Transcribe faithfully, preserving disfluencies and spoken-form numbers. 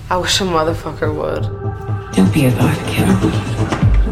I wish a motherfucker would. Don't be a god killer.